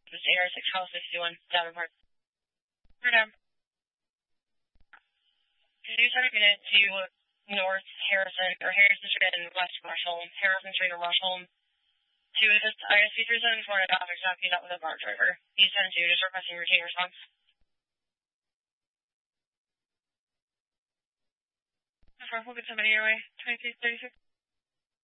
This is AR6 House 61, Davenport. Madam. Could you send a minute to North Harrison, or Harrison Street and West Marshall, Harrison Street or Marshall, to assist ISP 374 and traffic stop meet up with a bar driver. He's 10-2, just requesting routine response. We'll get somebody your way. 2336.